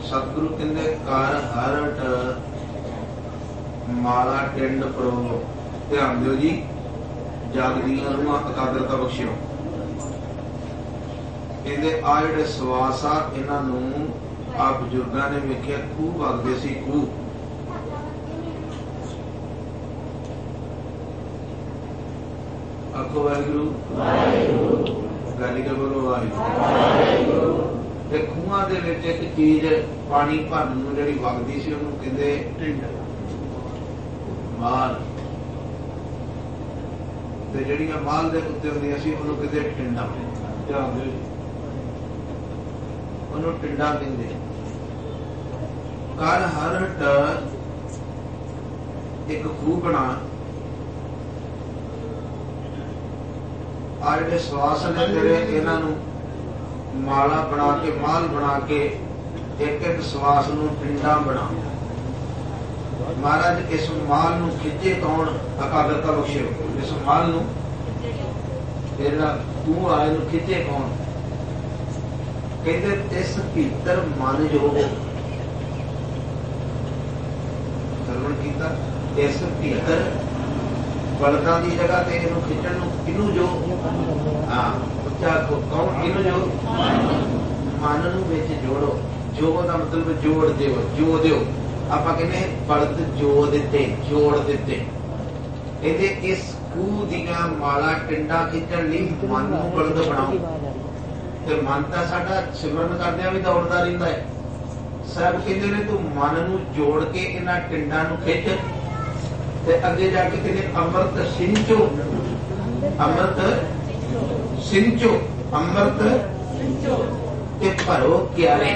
सतगुरु कहते कर हरट माला टिंड परो। ध्यान दो जी, जागदियां रूहां एकाग्रता बख्शियो। कहते आ जिहड़े सवास आ इन्हां नूं आ बजुर्गां ने वेखिया खूह वगदे सी। खूह आखो वाहिगुरू, गल के बोलो वाहिगुरू। ते खूहां दे विच एक चीज पानी भरन नूं जिहड़ी वगदी सी उहनूं कहंदे माल, ते जिहड़ियां माल दे उत्ते हुंदियां सी उहनूं कहंदे टिंडा। ध्यान दिओ जी, उहनूं टिंडा कहंदे। कर हरट एक खूह बना। आ जिहड़े सवास ने तेरे इन्हां नूं माला बना के माल बना के एक एक सवास नूं टिंडा बना। महाराज इस माल नूं खिचे कौन? एकाग्रता बख्शियो। इस माल नूं तेरा तू आए नूं खिचे कौन? कहते इस भीतर मन जो सरवण कीता, इस भीतर बलदां दी जगह ते इहनूं खिचण नूं किनू जो उच्चा कौन? किनू जो? मन नूं विच जोड़ो। जो दा मतलब जोड़ दिओ, जो दिओ। आपां कहने बलद जो दिते, जोड़ दिते। कहते इस खूह दीआं माला टिंडा खिचण लई मन नूं बलद बनाओ। ते मन तां साडा सिमरन करदिआं भी दौड़दा रहिंदा है। साहब कहंदे ने तू मन नूं जोड़ के इन्हां टिंडां नूं खिच ते अगे जाके कहते अमृत सिंचो। अमृत सिंचो, अमृत ते भरो क्यारे।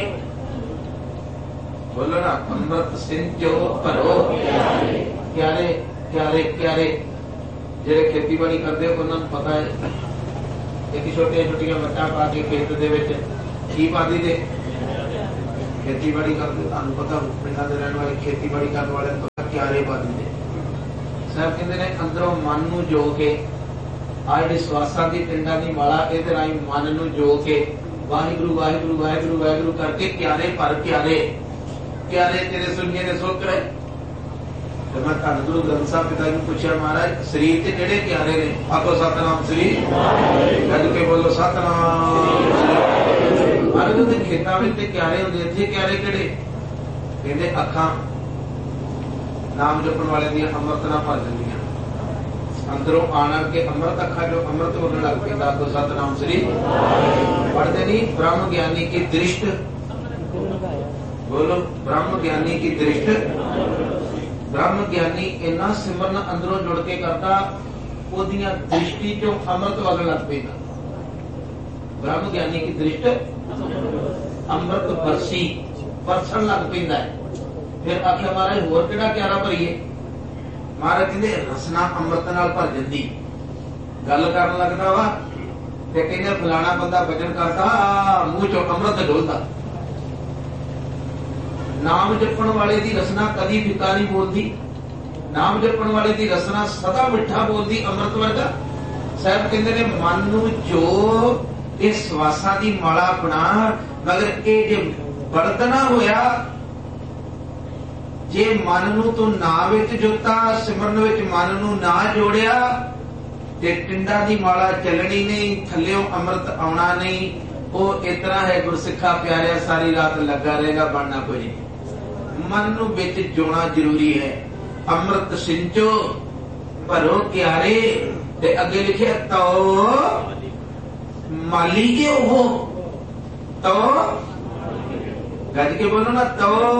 बोलो ना, अमृत सिंचो भरो क्यारे। क्यारे क्यारे जेड़े खेती बाड़ी करते उन्होंने पता है। एक छोटिया छोटिया वट्टा पा के खेत दे विच की पादी दे खेती बाड़ी करते। तुहानूं पता पिंडां दे रहण वाले खेती बाड़ी करने वाले पता क्यारे पादी दे। साहब कहते हैं अंदरों मन नूं जो के आ जिहड़ी सवासां दी टिंडां दी माला इहदे राहीं मन नूं जो के वाहिगुरू वाहिगुरू वाहिगुरू वाहिगुरू करके क्यारे भर क्यारे। क्यारे तेरे सुनिए ने सुख रहे। तो मैं धन गुरु ग्रंथ साहब पिता जी पूछा महाराज शरीर ते किहड़े क्यारे ने? आखो सतनाम श्री। गज के बोलो सतनाम। महाराज उहदे खेतां विच ते क्यारे हुंदे, इत्थे क्यारे किहड़े? कहंदे अखां नाम जपण वाले दी अमृत नाल भर जांदियां। अंदरों आना के अमृत अखा जो अमृत वगण लग पैंदा। तो सतनाम श्री पढ़ते नहीं। ब्रह्म ज्ञानी की दृष्ट, बोलो ब्रह्म ज्ञानी की दृष्ट। ब्रह्म ज्ञानी इन्ना सिमरन अंदरों जुड़ के करता, ओदियां दृष्टि चों अमृत वगण लग पैंदा। ब्रह्म ज्ञानी की दृष्ट अमृत बरसी बरसन लग पैंदा है। फिर आखिया महाराज होर किहड़ा क्यारा भरीए? महाराज कहते रसना अमृत नाल भर जांदी। गल करन लगदा वा ते कहंदे फलाना बंदा भजन करदा, मूंह चों अमृत डोलदा। नाम जपण वाले दी रसना कदी फिका नहीं बोलदी। नाम जपण वाले दी रसना सदा मिठा बोलदी, अमृत वर्गा। साहब कहंदे ने मन नूं जो इस सवासां दी माला बना, मगर ये जे बरतना होया जे मन नूं तू ना विच जोता, सिमरन विच मन नूं ना जोड़िया ते टिंडा दी माला चलनी नहीं, थल्लियों अमृत आउणा नहीं। वो इतना है गुरसिखा प्यारिया सारी रात लगा रहेगा, बनना कोई नहीं। मन नूं विच जोना जरूरी है। अमृत सिंचो भरो क्यारे ते अगे लिखे तो माली के हो। तो गज के बोलो ना, तो